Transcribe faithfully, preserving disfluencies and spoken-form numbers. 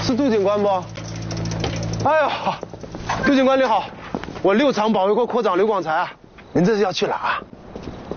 是杜警官不？哎呀，杜警官你好，我六厂保卫科科长刘广才啊，您这是要去哪儿？